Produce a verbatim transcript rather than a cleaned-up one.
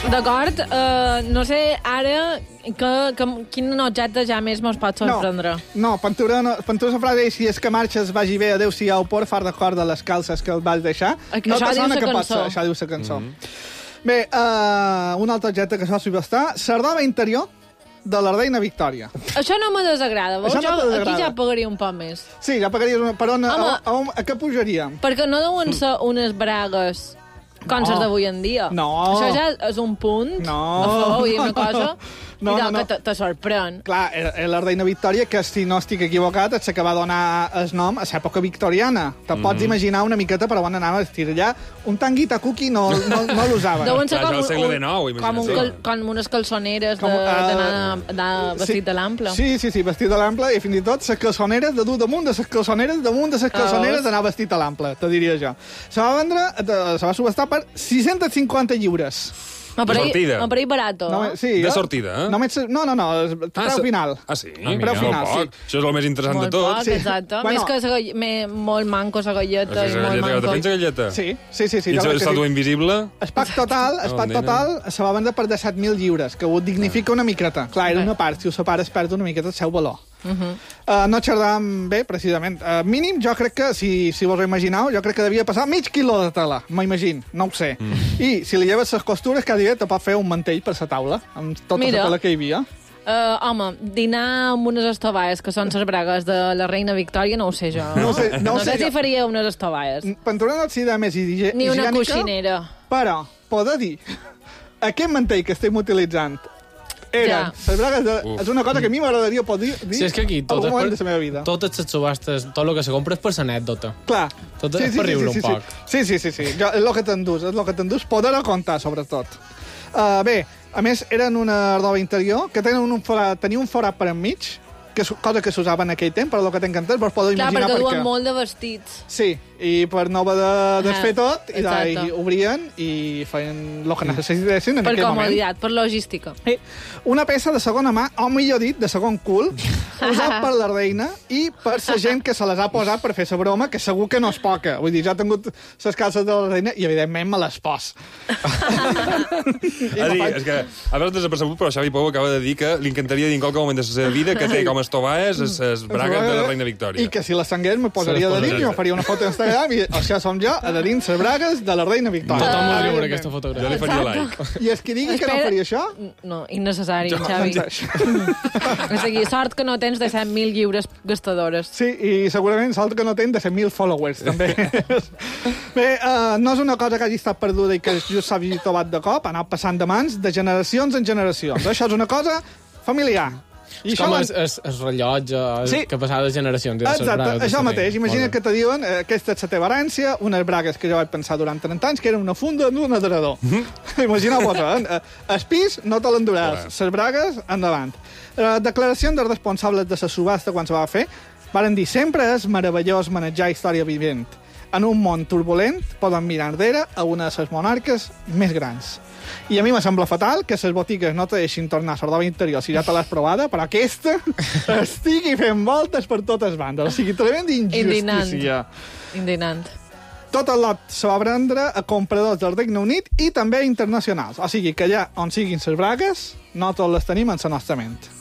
D'acord, uh, no sé ara que, que, quin objecte ja més mos pot sorprendre. No, no, Pantura, no, Pantura la frase és si és que marxes vagi bé, adéu-siau, por far d'acord de les calces que el vas deixar. Que no això diu la que cançó. Ser, això diu la cançó. Mm -hmm. Bé, uh, un altre objecte que s'ha subestar, sardova interior de la reina Victòria. Això no me desagrada, veus? Això no Jo desagrada. aquí ja pagaria un poc més. Sí, ja pagaries una... Per on, Home, a, a, a, a què pujaríem? Perquè no deuen ser unes bragues com les d'avui en dia. No. Això ja és un punt No. a favor, vull dir una cosa... No, Mira, no, no. que te, te sorprèn. Clar, era la reina Victòria, que si no estic equivocat, és la que va donar el nom a l'època victoriana. Te Mm. pots imaginar una miqueta per on anava a vestir allà. Un tanguita cookie no, no, no l'usaven. Deuen ser Clar, com, ja al segle un, dinou, com, imagina't. un cal, com unes calçoneres Com, uh, d'anar vestit sí, de l'ample. Sí, sí, sí, vestit de l'ample, i fins i tot les calçoneres de dur damunt de les calçoneres, damunt de les calçoneres Ah, d'anar vestit a l'ample, te diria jo. Se va vendre, de, se va subestar per sis-centes cinquanta lliures. Me pareix, sortida. me pareix barato. No, eh? sí, De eh? sortida, eh? Només, no, no, no, és preu se- final. Ah, sí? Ah, preu Mira, final, poc. sí. Això és el més interessant Molt de tot. poc, Sí. exacte. Bueno. Més que la galle- me, molt manco la galleta Això és i la molt galleta que manco. te pensa galleta? Sí, sí, sí. sí I jo crec que l'estàtua sí. invisible? El pack total, el Oh, pack nena. total se va vendre per disset mil lliures, que ho dignifica una miqueta. Clar, era una part, si ho separes perd una miqueta el seu valor. Uh -huh. Uh, no xerràvem bé, precisament. Uh, mínim, jo crec que, si, si vos ho imagineu, jo crec que devia passar mig quilo de tela, m'imagino, no ho sé. Mm. I si li lleves les costures, cada dia te pot fer un mantell per la taula, amb tota Mira. la tela que hi havia. Uh, home, dinar amb unes estovalles, que són les bragues de la reina Victòria, no ho sé jo. No ho sé, no ho no sé sé si jo. faria unes estovalles. Pantura no et sigui més higiènica. Ni una coixinera. Però, poder dir, aquest mantell que estem utilitzant eren Ja. les bragues de... Uf. És una cosa que a mi m'agradaria poder dir Si és que aquí tot algun és moment per, de la meva vida. totes les subhastes, tot el que se compra és per l'anècdota. Clar. Tot és per riure sí, un poc. Sí, sí, sí. sí. Jo, és el que t'endús, és el que t'endús poder-ho contar, sobretot. Uh, bé, a més, eren una roba interior que tenen un forat, tenia un forat per enmig, que és cosa que s'usava en aquell temps, per lo que t'he encantat, vos podeu Clar, imaginar perquè per duen què. molt de vestits. Sí, i per no haver de desfer Ah, tot, i, de, exacte. i obrien i feien el que necessitessin en Per aquell moment. comoditat, per logística. Eh, una peça de segona mà, o millor dit, de segon cul, usat per la reina i per la gent que se les ha posat per fer la broma, que segur que no és poca. Vull dir, jo he tingut les calces de la reina i, evidentment, me les pos. A dir, és que a veure desapercebut, però Xavi Pou acaba de dir que li encantaria dir en qualque moment de la seva vida que té com a estovaes les bragues de la reina Victòria. I que si les sangués me posaria Se les de dins i posaria. me faria una foto d'Instagram i això som jo, a de dins les bragues de la reina Victòria. Tothom Ah, vol riure Evidentment. aquesta Jo fotografia. li faria like. I és que digui que no Espera. faria això? No, innecessari, Xavi. Doncs És a dir, sort que no tens de set mil lliures gastadores. Sí, i segurament salt que no tenen de cent mil followers, també. Bé, uh, no és una cosa que hagi estat perduda i que just s'hagi trobat de cop, ha anat passant de mans de generacions en generacions. Això és una cosa familiar. I És com ho- el, el, el rellotge Sí. sí. que passava de generacions. i de les Exacte, bragues de això la mateix. reina. Imagina Molt que bé. te diuen eh, aquesta és la teva herència, unes bragues que jo vaig pensar durant trenta anys, que era una funda d'un adrerador. Imagineu-vos, eh? El pis no te l'enduràs, les bragues endavant. Eh, declaracions dels responsables de la subhasta quan se va fer varen dir sempre és meravellós manejar història vivent. En un món turbulent poden mirar enrere a una de les monarques més grans. I a mi me sembla fatal que les botigues no te deixin tornar a la roba interior si ja te l'has provada, però aquesta estigui fent voltes per totes bandes. O sigui, tremenda injustícia. Indignant. Tot el lot se va vendre a compradors del Regne Unit i també a internacionals. O sigui que allà on siguin les bragues, no tots les tenim en la nostra ment.